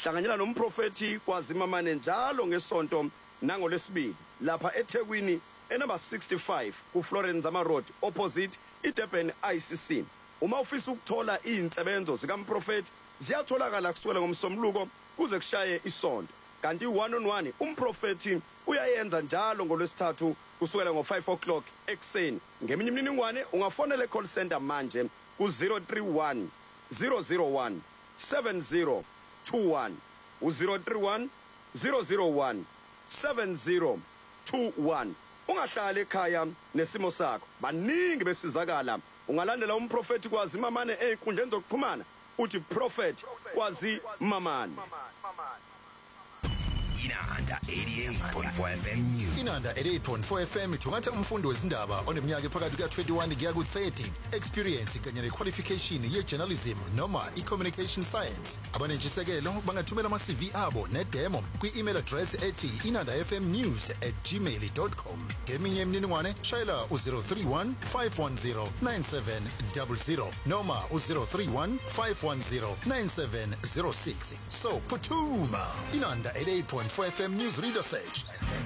hlanganyela nomprofeti kwaZimamane njalo ngesonto nangolesibili lapha eThekwini enumber 65 kuFlorence Zama Road opposite iDurban ICC. Uma ufisa ukuthola izinsebenzo zikaMprofeti ziyatholakala kusukela ngomsombuluko kuze kushaye isonto. Kanti 1-on-1 umprofeti uyayenza njalo ngolwesithathu kusukela ngo5 o'clock ekseni. Ngeminye imininingwane ungafonela e-call center manje ku031 001 7021 u031 001 7021. Ungahlala ekhaya nesimo sakho. Baningi besizakala. Ungalandela umprofeti kwaZimamane einkundleni zokuxhumana uthi Prophet kwaZimamane. Inanda 88.4 FM News. Inanda 88.4 FM ithungatha umfundi wezindaba oneminyaka phakathi ka21 kuya ku30, experience kanye nequalification ye-journalism noma i-communication science. Abanentshisekelo bangathumela ama-CV abo nedemo kwi-email address ethi inandafmnews@gmail.com. Ngeminye imininingwane shayela u031 510 9700 noma u031 510 9706. So phuthuma. Inanda 88.4 FM News Reader Search.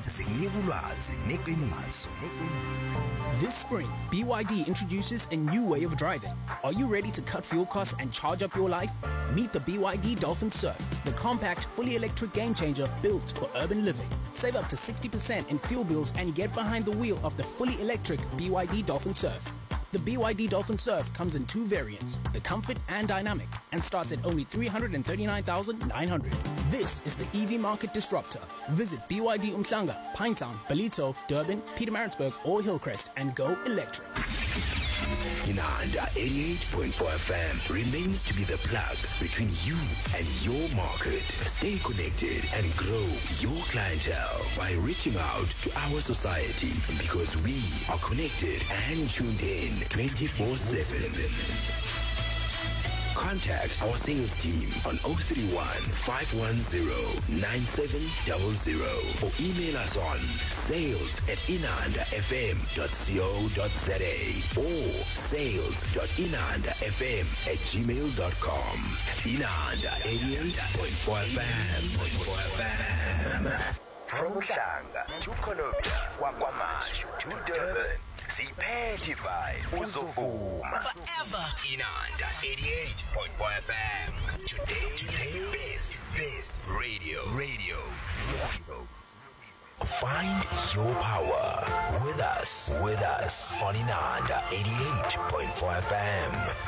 This spring, BYD introduces a new way of driving. Are you ready to cut fuel costs and charge up your life? Meet the BYD Dolphin Surf, the compact, fully electric game changer built for urban living. Save up to 60% in fuel bills and get behind the wheel of the fully electric BYD Dolphin Surf. The BYD Dolphin Surf comes in two variants, the Comfort and Dynamic, and starts at only 339,900. This is the EV market disruptor. Visit BYD Umhlanga, Pinetown, Ballito, Durban, Pietermaritzburg, or Hillcrest and go electric. Inanda 88.4 FM remains to be the plug between you and your market. Stay connected and grow your clientele by reaching out to our society, because we are connected and tuned in 24/7. Contact our sales team on 031 510 9700 or email us on sales@inandafm.co.za or sales.inandafm@gmail.com. Inanda 88.4 FM. From Shanga to Colombia, Kwamash to Durban. Siphethe vibe uzovuma forever. Inanda 88.4 FM. Today best radio. Find your power with us on Inanda 88.4 FM.